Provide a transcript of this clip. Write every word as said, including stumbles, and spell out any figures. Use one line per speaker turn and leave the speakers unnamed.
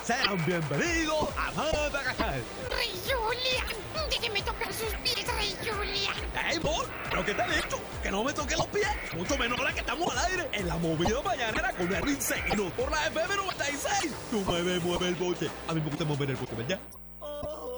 Sean bienvenidos a Madagascar.
¡Rey Julian! ¡Déjeme tocar sus pies, Rey Julian!
¡Ey, Paul! ¿Pero qué te he dicho? Que no me toque los pies. Mucho menos ahora que estamos al aire. En la movida mañanera con Erwin Seguino por la F M noventa y seis. Tú mueves, mueve el bote. A mí me gusta mover el bote, ¿verdad?